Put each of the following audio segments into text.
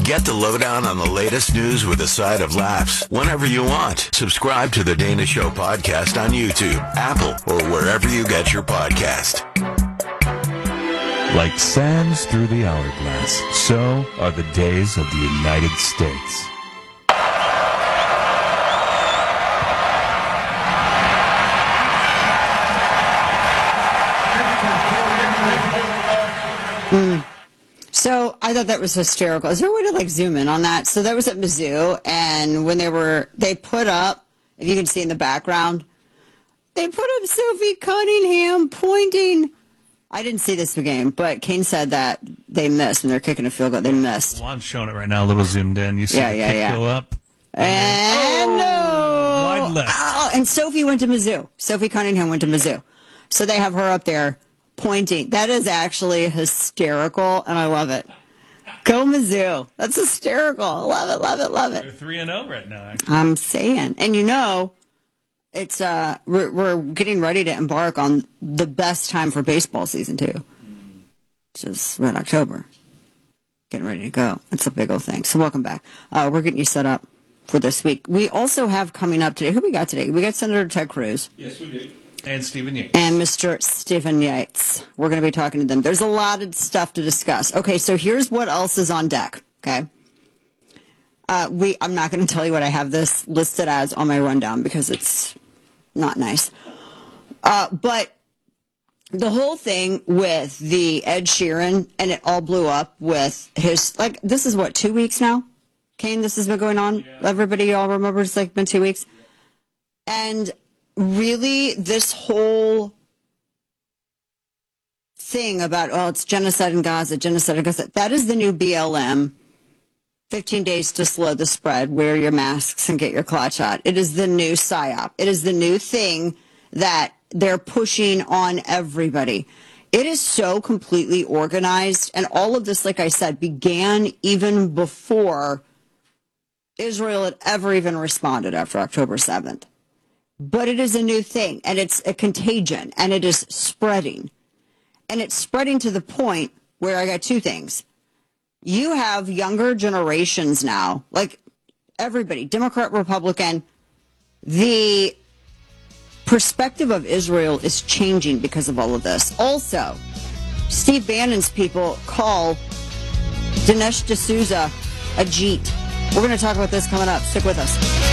Get the lowdown on the latest news with a side of laughs whenever you want. Subscribe to the Dana Show podcast on YouTube, Apple, or wherever you get your podcast. Like sands through the hourglass, so are the days of the United States. So I thought that was hysterical. Is there a way to zoom in on that? So that was at Mizzou, and when they put up, if you can see in the background, they put up Sophie Cunningham pointing. I didn't see this game, but Kane said that they missed when they're kicking a field goal. They missed. Juan's showing it right now, a little zoomed in. You see the kick go up. And no. Wide left. Oh, and Sophie went to Mizzou. Sophie Cunningham went to Mizzou. So they have her up there pointing. That is actually hysterical, and I love it. Go Mizzou. That's hysterical. I love it, love it, love it. They're 3-0 right now, actually. I'm saying. And it's we're getting ready to embark on the best time for baseball season, too. Which is right October. Getting ready to go. It's a big old thing. So welcome back. We're getting you set up for this week. We also have coming up today. Who we got today? We got Senator Ted Cruz. Yes, we do. And Stephen Yates. And Mr. Stephen Yates. We're going to be talking to them. There's a lot of stuff to discuss. Okay, so here's what else is on deck, okay? I'm not going to tell you what I have this listed as on my rundown because it's not nice. But the whole thing with the Ed Sheeran, and it all blew up with his, this is what, 2 weeks now? Kane, this has been going on? Yeah. Everybody all remember it's been 2 weeks? And really, this whole thing about, it's genocide in Gaza, that is the new BLM, 15 days to slow the spread, wear your masks and get your clot shot. It is the new PSYOP. It is the new thing that they're pushing on everybody. It is so completely organized, and all of this, like I said, began even before Israel had ever even responded after October 7th. But it is a new thing, and it's a contagion, and it is spreading. And it's spreading to the point where I got two things. You have younger generations now, like everybody, Democrat, Republican, the perspective of Israel is changing because of all of this. Also, Steve Bannon's people call Dinesh D'Souza a Jeet. We're going to talk about this coming up. Stick with us.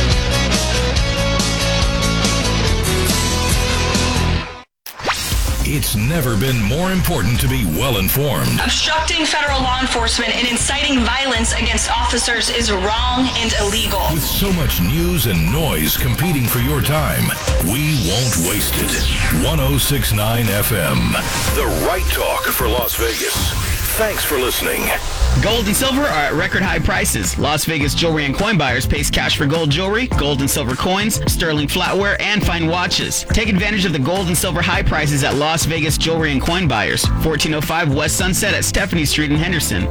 It's never been more important to be well-informed. Obstructing federal law enforcement and inciting violence against officers is wrong and illegal. With so much news and noise competing for your time, we won't waste it. 106.9 FM. The right talk for Las Vegas. Thanks for listening. Gold and silver are at record high prices. Las Vegas jewelry and coin buyers pays cash for gold jewelry, gold and silver coins, sterling flatware, and fine watches. Take advantage of the gold and silver high prices at Las Vegas jewelry and coin buyers. 1405 West Sunset at Stephanie Street in Henderson.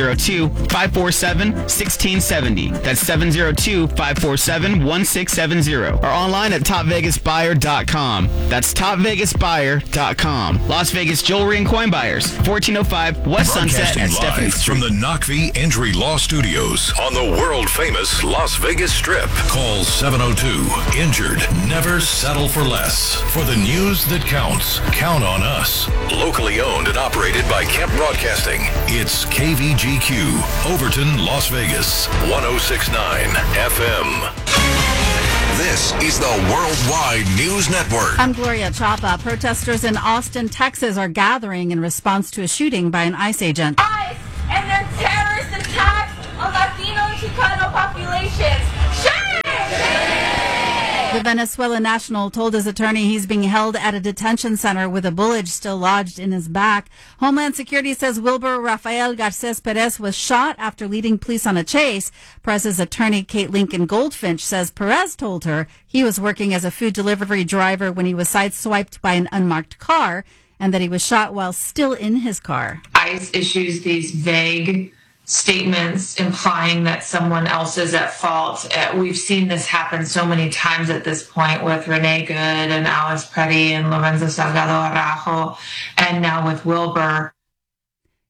702-547-1670. That's 702-547-1670. Or online at topvegasbuyer.com. That's topvegasbuyer.com. Las Vegas jewelry and coin buyers. 1405 West Sunset at Stephanie Street. From the Knockvey Injury Law Studios on the world-famous Las Vegas Strip. Call 702-INJURED. Never settle for less. For the news that counts, count on us. Locally owned and operated by Kemp Broadcasting. It's KVGQ, Overton, Las Vegas, 106.9 FM. This is the Worldwide News Network. I'm Gloria Chapa. Protesters in Austin, Texas are gathering in response to a shooting by an ICE agent. ICE and their terrorist attacks on Latino and Chicano populations. Shame! The Venezuelan national told his attorney he's being held at a detention center with a bullet still lodged in his back. Homeland Security says Wilbur Rafael Garces Perez was shot after leading police on a chase. Perez's attorney, Kate Lincoln Goldfinch, says Perez told her he was working as a food delivery driver when he was sideswiped by an unmarked car and that he was shot while still in his car. ICE issues these vague statements implying that someone else is at fault. We've seen this happen so many times at this point with Renee Good and Alice Preddy and Lorenzo Salgado Araujo, and now with Wilbur.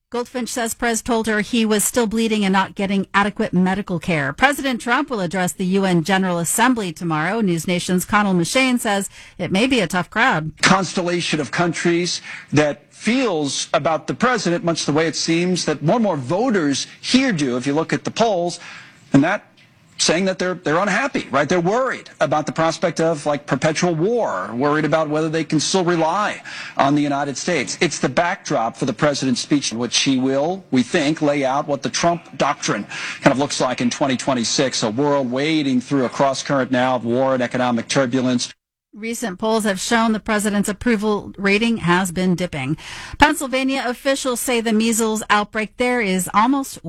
Goldfinch says Perez told her he was still bleeding and not getting adequate medical care. President Trump will address the UN General Assembly tomorrow. News Nation's Connell McShane says it may be a tough crowd. Constellation of countries that feels about the president much the way it seems that more and more voters here do, if you look at the polls, and that saying that they're unhappy, right? They're worried about the prospect of like perpetual war, worried about whether they can still rely on the United States. It's the backdrop for the president's speech, in which he will, we think, lay out what the Trump doctrine kind of looks like in 2026, a world wading through a cross-current now of war and economic turbulence. Recent polls have shown the president's approval rating has been dipping. Pennsylvania officials say the measles outbreak there is almost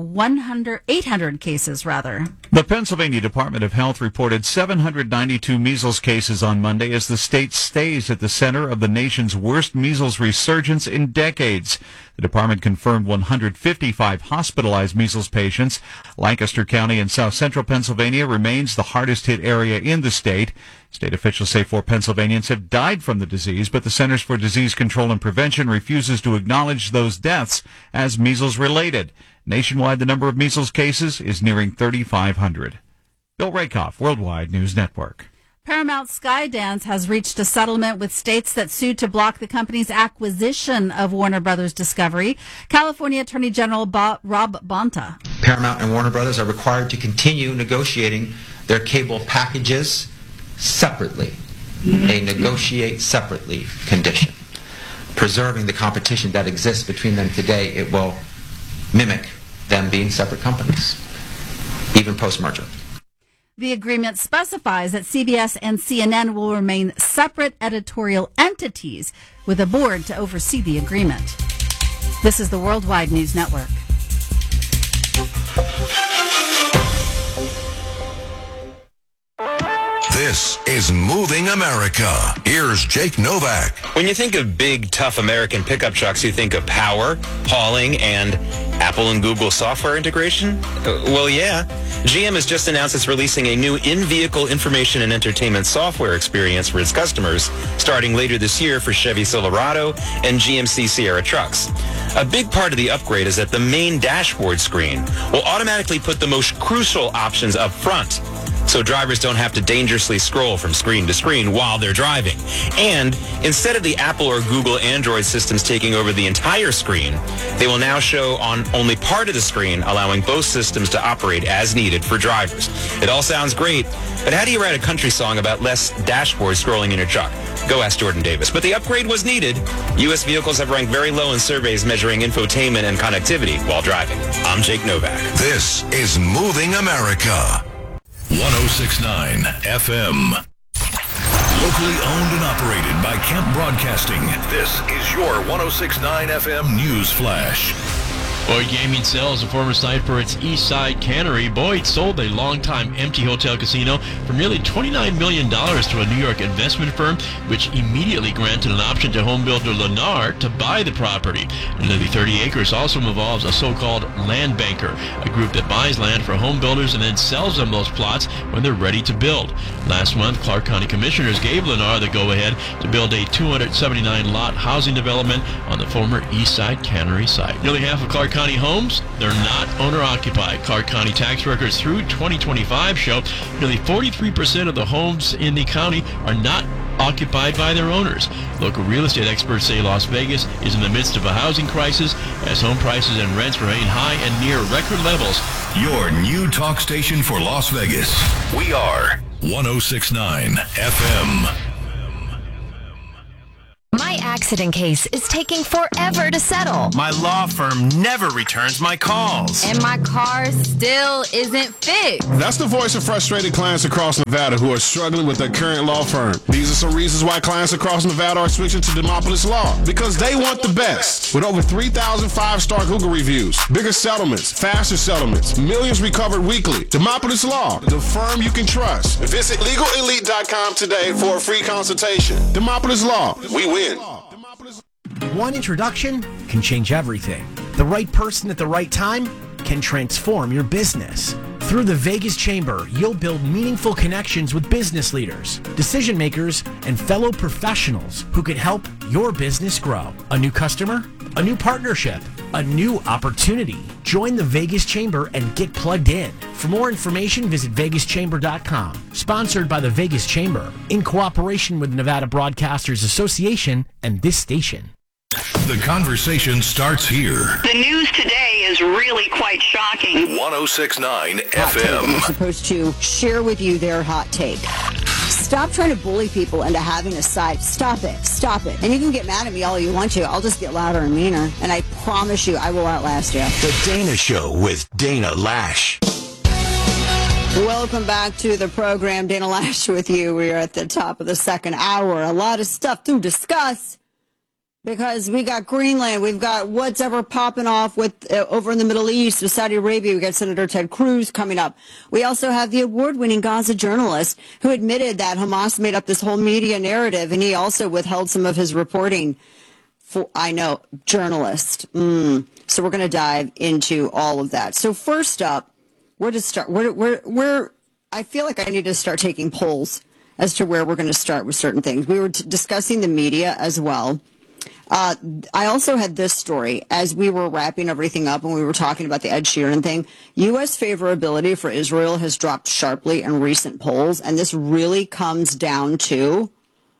800 cases, rather. The Pennsylvania Department of Health reported 792 measles cases on Monday as the state stays at the center of the nation's worst measles resurgence in decades. The department confirmed 155 hospitalized measles patients. Lancaster County in south central Pennsylvania remains the hardest hit area in the state. State officials say 4 Pennsylvanians have died from the disease, but the Centers for Disease Control and Prevention refuses to acknowledge those deaths as measles-related. Nationwide, the number of measles cases is nearing 3,500. Bill Rakoff, Worldwide News Network. Paramount Skydance has reached a settlement with states that sued to block the company's acquisition of Warner Brothers Discovery. California Attorney General Rob Bonta. Paramount and Warner Brothers are required to continue negotiating their cable packages separately, a negotiate separately condition. Preserving the competition that exists between them today, it will mimic them being separate companies, even post-merger. The agreement specifies that CBS and CNN will remain separate editorial entities with a board to oversee the agreement. This is the Worldwide News Network. This is Moving America. Here's Jake Novak. When you think of big, tough American pickup trucks, you think of power, hauling, and Apple and Google software integration? Well, yeah. GM has just announced it's releasing a new in-vehicle information and entertainment software experience for its customers starting later this year for Chevy Silverado and GMC Sierra trucks. A big part of the upgrade is that the main dashboard screen will automatically put the most crucial options up front, so drivers don't have to dangerously scroll from screen to screen while they're driving. And instead of the Apple or Google Android systems taking over the entire screen, they will now show on only part of the screen, allowing both systems to operate as needed for drivers. It all sounds great, but how do you write a country song about less dashboard scrolling in your truck? Go ask Jordan Davis. But the upgrade was needed. U.S. vehicles have ranked very low in surveys measuring infotainment and connectivity while driving. I'm Jake Novak. This is Moving America. 106.9 FM. Locally owned and operated by Kemp Broadcasting. This is your 106.9 FM News Flash. Boyd Gaming sells a former site for its East Side Cannery. Boyd sold a long-time empty hotel casino for nearly $29 million to a New York investment firm, which immediately granted an option to homebuilder Lennar to buy the property. Nearly 30 acres also involves a so-called land banker, a group that buys land for home builders and then sells them those plots when they're ready to build. Last month, Clark County commissioners gave Lennar the go-ahead to build a 279-lot housing development on the former East Side Cannery site. Nearly half of Clark County homes, they're not owner-occupied. Clark County tax records through 2025 show nearly 43% of the homes in the county are not occupied by their owners. Local real estate experts say Las Vegas is in the midst of a housing crisis as home prices and rents remain high and near record levels. Your new talk station for Las Vegas. We are 106.9 FM. My accident case is taking forever to settle. My law firm never returns my calls. And my car still isn't fixed. That's the voice of frustrated clients across Nevada who are struggling with their current law firm. These are some reasons why clients across Nevada are switching to Demopolis Law. Because they want the best. With over 3,000 5-star Google reviews, bigger settlements, faster settlements, millions recovered weekly. Demopolis Law, the firm you can trust. Visit LegalElite.com today for a free consultation. Demopolis Law, we win. One introduction can change everything. The right person at the right time can transform your business. Through the Vegas Chamber, you'll build meaningful connections with business leaders, decision makers, and fellow professionals who can help your business grow. A new customer? A new partnership? a new opportunity. Join the Vegas Chamber and get plugged in. For more information, visit vegaschamber.com. Sponsored by the Vegas Chamber, in cooperation with Nevada Broadcasters Association and this station. The conversation starts here. The news today is really quite shocking. 106.9 Hot take, and FM. I'm supposed to share with you their hot take. Stop trying to bully people into having a side. Stop it. Stop it. And you can get mad at me all you want to. I'll just get louder and meaner. And I promise you, I will outlast you. The Dana Show with Dana Lash. Welcome back to the program. Dana Lash with you. We are at the top of the second hour. A lot of stuff to discuss. Because we got Greenland, we've got what's ever popping off with over in the Middle East with Saudi Arabia. We got Senator Ted Cruz coming up. We also have the award-winning Gaza journalist who admitted that Hamas made up this whole media narrative, and he also withheld some of his reporting. Journalist. So we're going to dive into all of that. So first up, where to start? I feel like I need to start taking polls as to where we're going to start with certain things. We were discussing the media as well. I also had this story as we were wrapping everything up and we were talking about the Ed Sheeran thing. U.S. favorability for Israel has dropped sharply in recent polls, and this really comes down to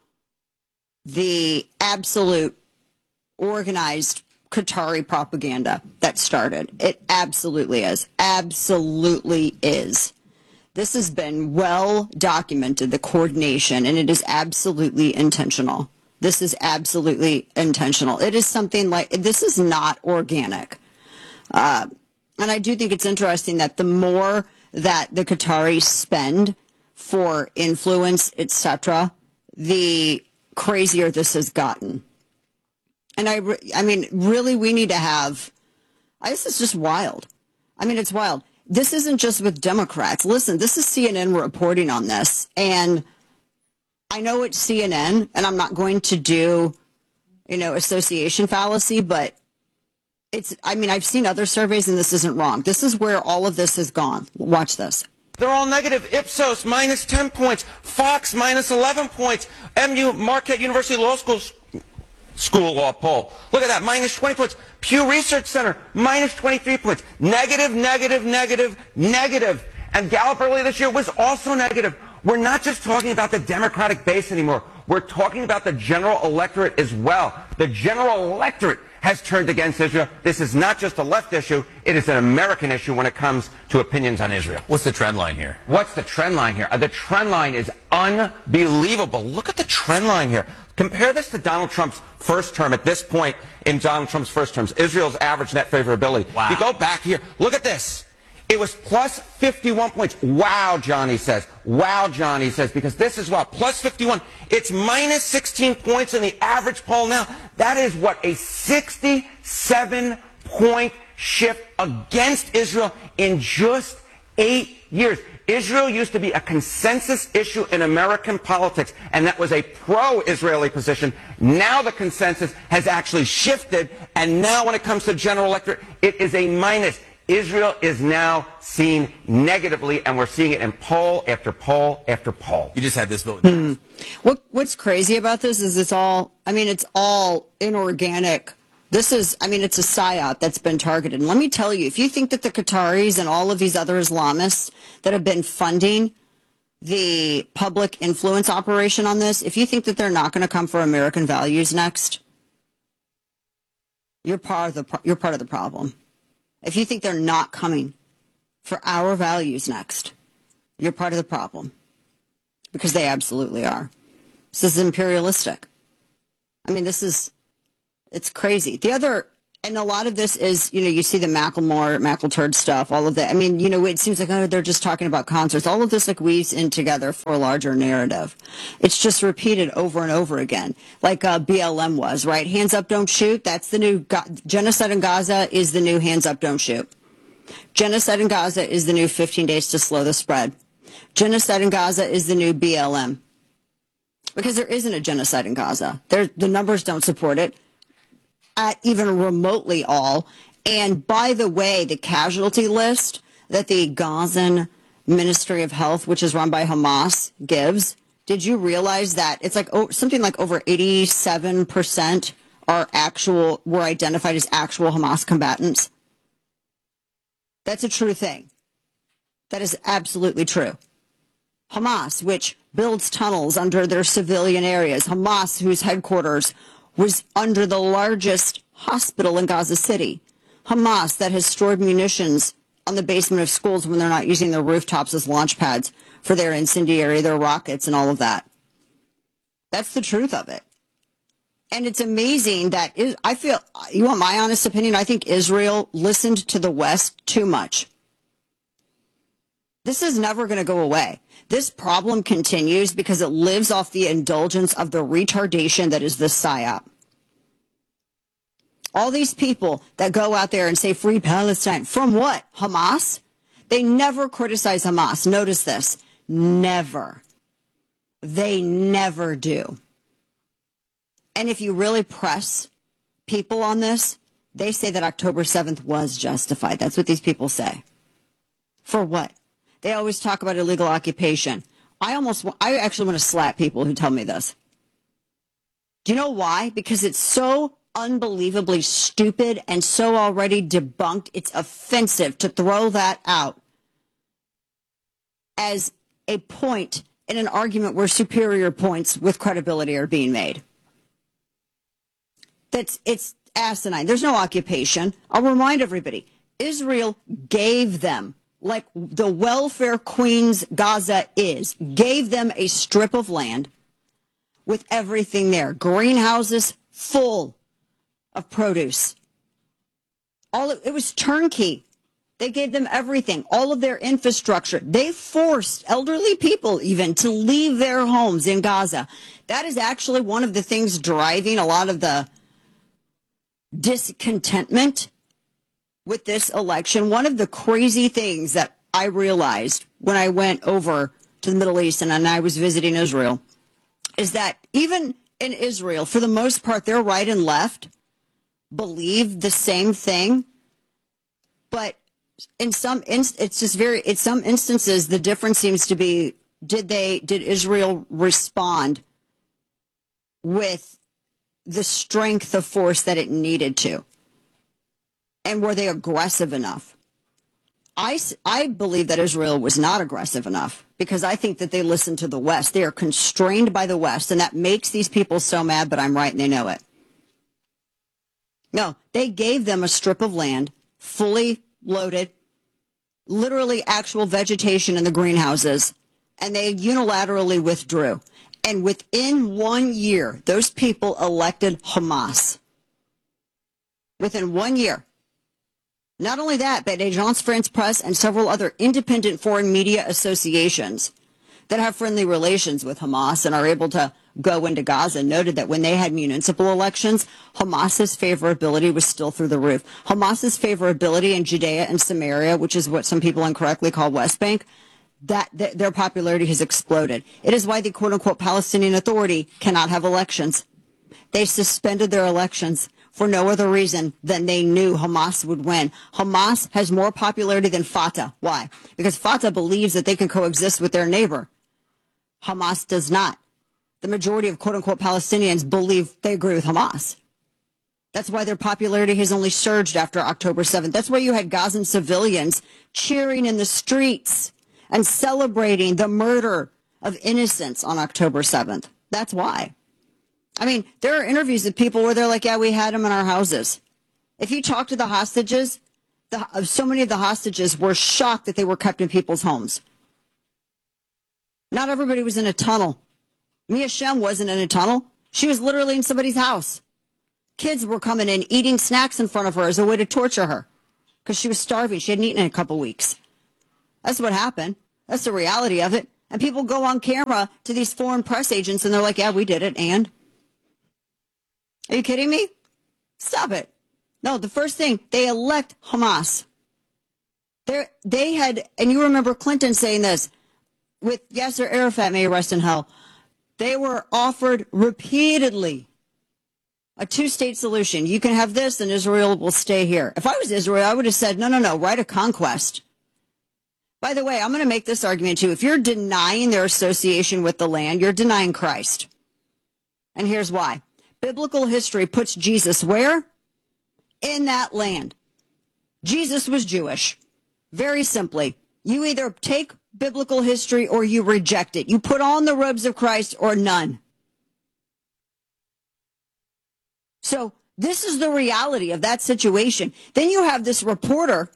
the absolute organized Qatari propaganda that started. It absolutely is. Absolutely is. This has been well documented, the coordination, and it is absolutely intentional. This is absolutely intentional. It is something like, this is not organic. And I do think it's interesting that the more that the Qataris spend for influence, etc., the crazier this has gotten. And I mean, really, we need to have, this is just wild. I mean, it's wild. This isn't just with Democrats. Listen, this is CNN reporting on this, and I know it's CNN, and I'm not going to do, association fallacy, but I've seen other surveys, and this isn't wrong. This is where all of this has gone. Watch this. They're all negative. Ipsos, minus 10 points. Fox, minus 11 points. MU, Marquette University Law School Law poll. Look at that, minus 20 points. Pew Research Center, minus 23 points. Negative, negative, negative, negative. And Gallup earlier this year was also negative. We're not just talking about the Democratic base anymore. We're talking about the general electorate as well. The general electorate has turned against Israel. This is not just a left issue. It is an American issue when it comes to opinions on Israel. What's the trend line here? What's the trend line here? The trend line is unbelievable. Look at the trend line here. Compare this to Donald Trump's first term. At this point in Donald Trump's first terms, Israel's average net favorability. Wow. You go back here. Look at this. It was plus 51 points. Wow, Johnny says. Wow, Johnny says, because this is what? Plus 51. It's minus 16 points in the average poll now. That is what? A 67-point shift against Israel in just 8 years. Israel used to be a consensus issue in American politics, and that was a pro-Israeli position. Now the consensus has actually shifted, and now when it comes to general electorate, it is a minus. Israel is now seen negatively, and we're seeing it in poll after poll after poll. You just had this vote. What's crazy about this is it's all inorganic. This is, it's a psyop that's been targeted. And let me tell you, if you think that the Qataris and all of these other Islamists that have been funding the public influence operation on this, if you think that they're not going to come for American values next, you're part of the problem. If you think they're not coming for our values next, you're part of the problem. Because they absolutely are. This is imperialistic. It's crazy. And a lot of this is, you see the Mackleturd stuff, all of that. It seems like, they're just talking about concerts. All of this weaves in together for a larger narrative. It's just repeated over and over again, like BLM was, right? Hands up, don't shoot. That's the new genocide in Gaza is the new hands up, don't shoot. Genocide in Gaza is the new 15 days to slow the spread. Genocide in Gaza is the new BLM. Because there isn't a genocide in Gaza. The numbers don't support it. At even remotely all. And by the way, the casualty list that the Gazan Ministry of Health, which is run by Hamas, gives, did you realize that it's something like over 87% were identified as actual Hamas combatants. That's a true thing. That is absolutely true. Hamas, which builds tunnels under their civilian areas. Hamas, whose headquarters was under the largest hospital in Gaza City. Hamas, that has stored munitions on the basement of schools when they're not using their rooftops as launch pads for their incendiary, their rockets, and all of that. That's the truth of it. And it's amazing that I feel, you want my honest opinion? I think Israel listened to the West too much. This is never going to go away. This problem continues because it lives off the indulgence of the retardation that is the PSYOP. All these people that go out there and say free Palestine, from what? Hamas? They never criticize Hamas. Notice this. Never. They never do. And if you really press people on this, they say that October 7th was justified. That's what these people say. For what? They always talk about illegal occupation. I actually want to slap people who tell me this. Do you know why? Because it's so unbelievably stupid and so already debunked. It's offensive to throw that out as a point in an argument where superior points with credibility are being made. It's asinine. There's no occupation. I'll remind everybody, Israel gave them, like the welfare queens Gaza is, gave them a strip of land with everything there. Greenhouses full of produce. It was turnkey. They gave them everything, all of their infrastructure. They forced elderly people even to leave their homes in Gaza. That is actually one of the things driving a lot of the discontentment with this election. One of the crazy things that I realized when I went over to the Middle East and I was visiting Israel is that even in Israel, for the most part, their right and left believe the same thing, but in some instances, the difference seems to be, did Israel respond with the strength of force that it needed to? And were they aggressive enough? I believe that Israel was not aggressive enough because I think that they listened to the West. They are constrained by the West, and that makes these people so mad, but I'm right and they know it. No, they gave them a strip of land, fully loaded, literally actual vegetation in the greenhouses, and they unilaterally withdrew. And within 1 year, those people elected Hamas. Within 1 year. Not only that, but Agence France-Presse and several other independent foreign media associations that have friendly relations with Hamas and are able to go into Gaza noted that when they had municipal elections, Hamas's favorability was still through the roof. Hamas's favorability in Judea and Samaria, which is what some people incorrectly call West Bank, their popularity has exploded. It is why the quote-unquote Palestinian Authority cannot have elections. They suspended their elections for no other reason than they knew Hamas would win. Hamas has more popularity than Fatah. Why? Because Fatah believes that they can coexist with their neighbor. Hamas does not. The majority of quote-unquote Palestinians believe they agree with Hamas. That's why their popularity has only surged after October 7th. That's why you had Gazan civilians cheering in the streets and celebrating the murder of innocents on October 7th. That's why. I mean, there are interviews of people where they're like, yeah, we had them in our houses. If you talk to the hostages, so many of the hostages were shocked that they were kept in people's homes. Not everybody was in a tunnel. Mia Shem wasn't in a tunnel. She was literally in somebody's house. Kids were coming in, eating snacks in front of her as a way to torture her because she was starving. She hadn't eaten in a couple weeks. That's what happened. That's the reality of it. And people go on camera to these foreign press agents and they're like, yeah, we did it. And are you kidding me? Stop it. No, the first thing, they elect Hamas. They had, and you remember Clinton saying this, with Yasser Arafat, may he rest in hell. They were offered repeatedly a two-state solution. You can have this and Israel will stay here. If I was Israel, I would have said, no, right of conquest. By the way, I'm going to make this argument too. If you're denying their association with the land, you're denying Christ. And here's why. Biblical history puts Jesus where? In that land. Jesus was Jewish. Very simply, you either take biblical history or you reject it. You put on the robes of Christ or none. So this is the reality of that situation. Then you have this reporter,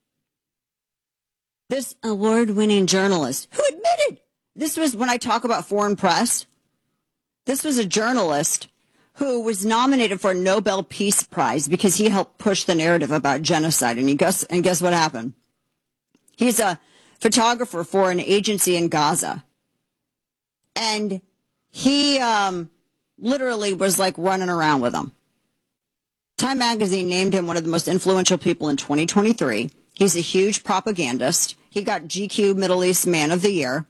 this award-winning journalist who admitted, this was when I talk about foreign press, this was a journalist who was nominated for a Nobel Peace Prize because he helped push the narrative about genocide. And guess what happened? He's a photographer for an agency in Gaza. And he literally was like running around with them. Time magazine named him one of the most influential people in 2023. He's a huge propagandist. He got GQ Middle East Man of the Year.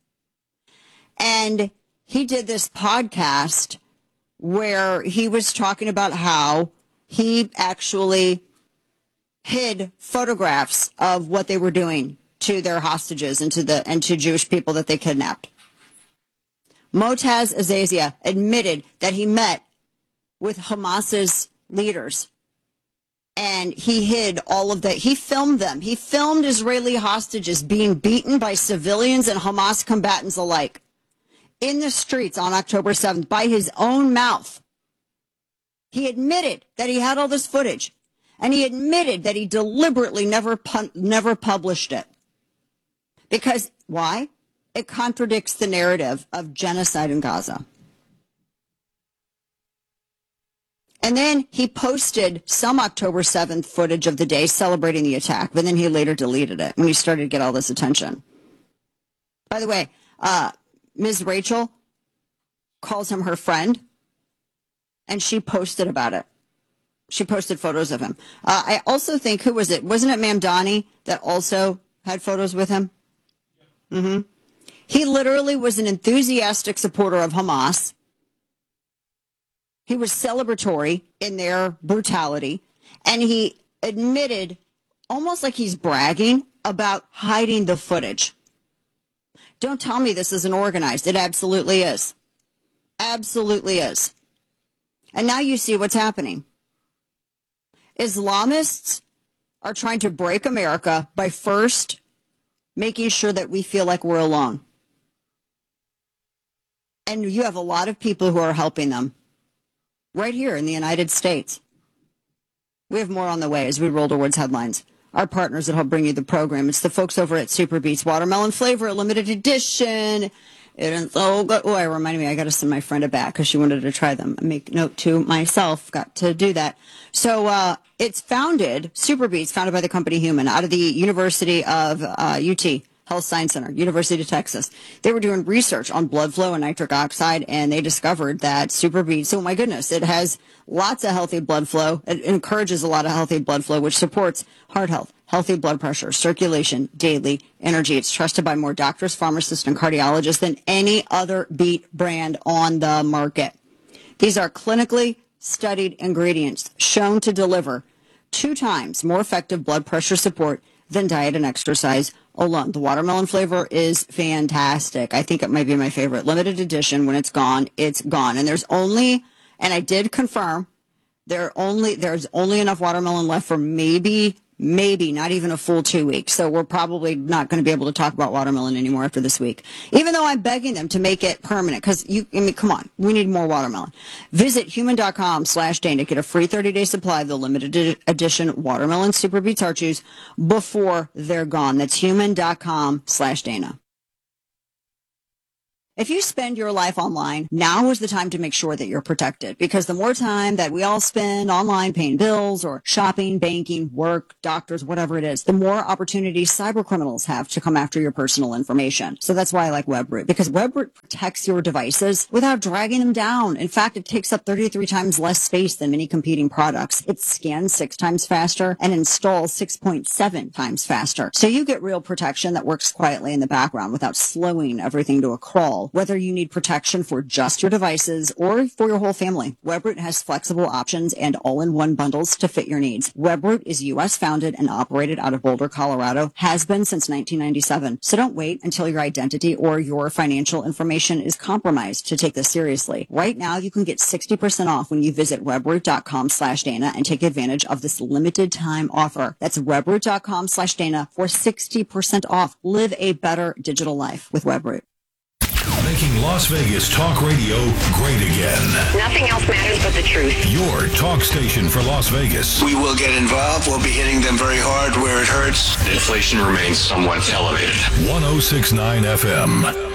And he did this podcast where he was talking about how he actually hid photographs of what they were doing to their hostages and to Jewish people that they kidnapped. Motaz Azazia admitted that he met with Hamas's leaders and he hid all of that. He filmed them. He filmed Israeli hostages being beaten by civilians and Hamas combatants alike in the streets on October 7th by his own mouth. He admitted that he had all this footage, and he admitted that he deliberately never published it. Because, why? It contradicts the narrative of genocide in Gaza. And then he posted some October 7th footage of the day celebrating the attack, but then he later deleted it when he started to get all this attention. By the way, Ms. Rachel calls him her friend, and she posted about it. She posted photos of him. I also think, who was it? Wasn't it Mamdani that also had photos with him? Mm-hmm. He literally was an enthusiastic supporter of Hamas. He was celebratory in their brutality, and he admitted, almost like he's bragging, about hiding the footage. Don't tell me this isn't organized. It absolutely is. Absolutely is. And now you see what's happening. Islamists are trying to break America by first making sure that we feel like we're alone. And you have a lot of people who are helping them right here in the United States. We have more on the way as we roll towards headlines. Our partners that help bring you the program. It's the folks over at Super Beats Watermelon Flavor, limited edition. It is so good. Oh, it reminded me, I got to send my friend a bat because she wanted to try them. Make note to myself, got to do that. So it's Super Beats, founded by the company Human, out of the University of UT, Health Science Center, University of Texas. They were doing research on blood flow and nitric oxide, and they discovered that Super Beats, oh my goodness, it has lots of healthy blood flow. It encourages a lot of healthy blood flow, which supports heart health, healthy blood pressure, circulation, daily energy. It's trusted by more doctors, pharmacists, and cardiologists than any other beet brand on the market. These are clinically studied ingredients shown to deliver 2 times more effective blood pressure support than diet and exercise alone. The watermelon flavor is fantastic. I think it might be my favorite. Limited edition. When it's gone, it's gone. And there's only, and I did confirm, there's only enough watermelon left for maybe not even a full 2 weeks. So we're probably not going to be able to talk about watermelon anymore after this week, even though I'm begging them to make it permanent because come on, we need more watermelon. Visit human.com/Dana. Get a free 30-day supply of the limited edition watermelon Super Beets Heart Chews before they're gone. That's human.com/Dana. If you spend your life online, now is the time to make sure that you're protected, because the more time that we all spend online paying bills or shopping, banking, work, doctors, whatever it is, the more opportunities cyber criminals have to come after your personal information. So that's why I like WebRoot, because WebRoot protects your devices without dragging them down. In fact, it takes up 33 times less space than many competing products. It scans 6 times faster and installs 6.7 times faster. So you get real protection that works quietly in the background without slowing everything to a crawl all. Whether you need protection for just your devices or for your whole family, Webroot has flexible options and all-in-one bundles to fit your needs. Webroot is U.S. founded and operated out of Boulder, Colorado, has been since 1997. So don't wait until your identity or your financial information is compromised to take this seriously. Right now, you can get 60% off when you visit webroot.com/Dana and take advantage of this limited time offer. That's webroot.com/Dana for 60% off. Live a better digital life with Webroot. Making Las Vegas talk radio great again. Nothing else matters but the truth. Your talk station for Las Vegas. We will get involved. We'll be hitting them very hard where it hurts. Inflation remains somewhat elevated. 106.9 FM.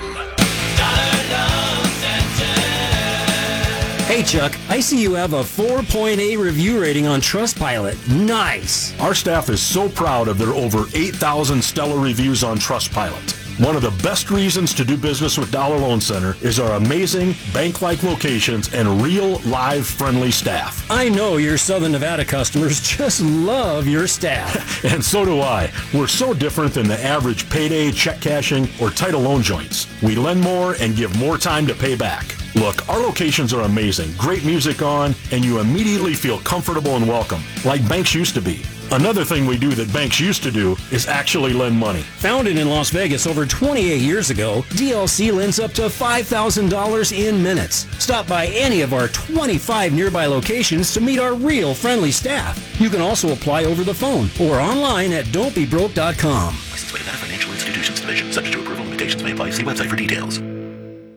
Hey, Chuck, I see you have a 4.8 review rating on Trustpilot. Nice. Our staff is so proud of their over 8,000 stellar reviews on Trustpilot. One of the best reasons to do business with Dollar Loan Center is our amazing bank-like locations and real, live, friendly staff. I know your Southern Nevada customers just love your staff. And so do I. We're so different than the average payday, check cashing, or title loan joints. We lend more and give more time to pay back. Look, our locations are amazing, great music on, and you immediately feel comfortable and welcome, like banks used to be. Another thing we do that banks used to do is actually lend money. Founded in Las Vegas over 28 years ago, DLC lends up to $5,000 in minutes. Stop by any of our 25 nearby locations to meet our real friendly staff. You can also apply over the phone or online at don'tbebroke.com. Licensed by Nevada Financial Institutions Division. Subject to approval, limitations may apply. See website for details.